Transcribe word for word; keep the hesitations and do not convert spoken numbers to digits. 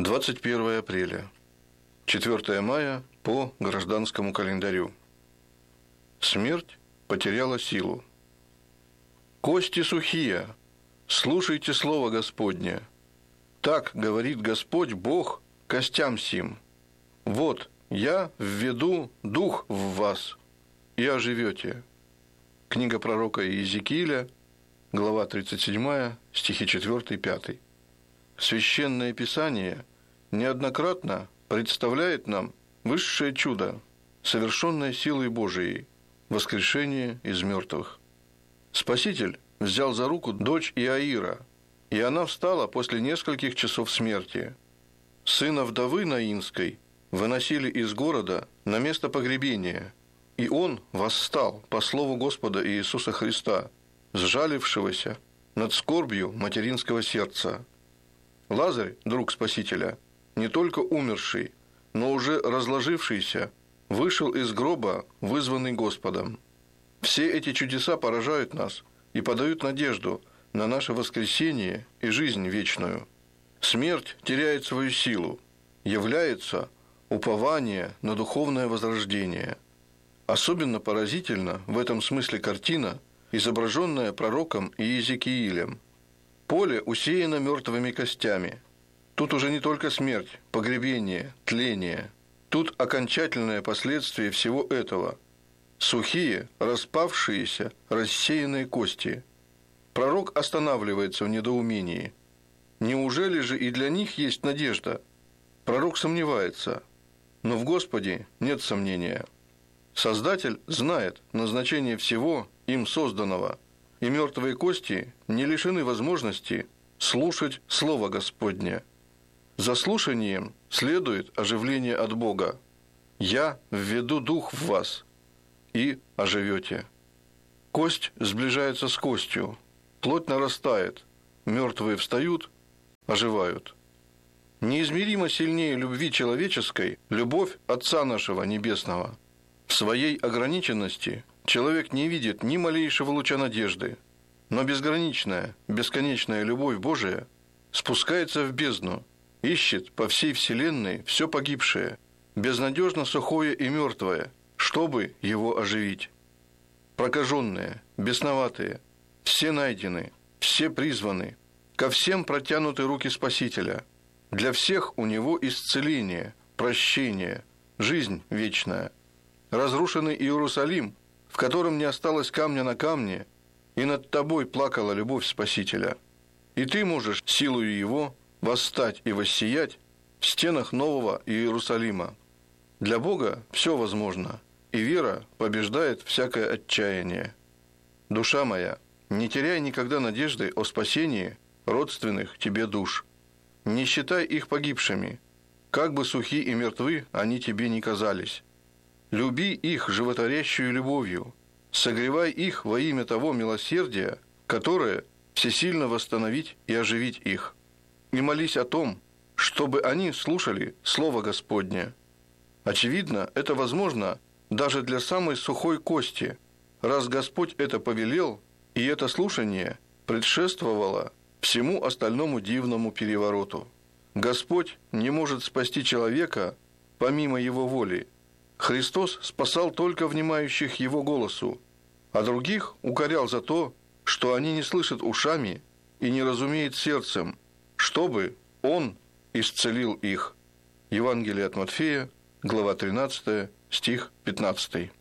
двадцать первое апреля, четвёртое мая по гражданскому календарю. Смерть потеряла силу. «Кости сухие, слушайте слово Господне. Так говорит Господь Бог костям сим. Вот я введу дух в вас, и оживете». Книга пророка Иезекииля, глава тридцать семь, стихи четыре-пять. Священное Писание неоднократно представляет нам высшее чудо, совершенное силой Божией, воскрешение из мертвых. Спаситель взял за руку дочь Иаира, и она встала после нескольких часов смерти. Сына вдовы Наинской выносили из города на место погребения, и он восстал по слову Господа Иисуса Христа, сжалившегося над скорбью материнского сердца. Лазарь, друг Спасителя, не только умерший, но уже разложившийся, вышел из гроба, вызванный Господом. Все эти чудеса поражают нас и подают надежду на наше воскресение и жизнь вечную. Смерть теряет свою силу, является упование на духовное возрождение. Особенно поразительна в этом смысле картина, изображенная пророком Иезекиилем. Поле усеяно мертвыми костями. Тут уже не только смерть, погребение, тление. Тут окончательное последствие всего этого. Сухие, распавшиеся, рассеянные кости. Пророк останавливается в недоумении. Неужели же и для них есть надежда? Пророк сомневается, но в Господе нет сомнения. Создатель знает назначение всего им созданного, и мертвые кости не лишены возможности слушать Слово Господне. За слушанием следует оживление от Бога. «Я введу дух в вас, и оживете». Кость сближается с костью, плоть нарастает, мертвые встают, оживают. Неизмеримо сильнее любви человеческой любовь Отца нашего Небесного. В своей ограниченности человек не видит ни малейшего луча надежды, но безграничная, бесконечная любовь Божия спускается в бездну, ищет по всей вселенной все погибшее, безнадежно сухое и мертвое, чтобы его оживить. Прокаженные, бесноватые, все найдены, все призваны, ко всем протянуты руки Спасителя. Для всех у него исцеление, прощение, жизнь вечная. Разрушенный Иерусалим, в котором не осталось камня на камне, и над тобой плакала любовь Спасителя. И ты можешь силою его восстать и воссиять в стенах нового Иерусалима. Для Бога все возможно, и вера побеждает всякое отчаяние. Душа моя, не теряй никогда надежды о спасении родственных тебе душ. Не считай их погибшими, как бы сухи и мертвы они тебе ни казались. Люби их животворящую любовью, согревай их во имя того милосердия, которое всесильно восстановить и оживить их. И молись о том, чтобы они слушали Слово Господне. Очевидно, это возможно даже для самой сухой кости, раз Господь это повелел, и это слушание предшествовало всему остальному дивному перевороту. Господь не может спасти человека помимо его воли. Христос спасал только внимающих Его голосу, а других укорял за то, что они не слышат ушами и не разумеют сердцем, чтобы Он исцелил их. Евангелие от Матфея, глава тринадцатая, стих пятнадцатый.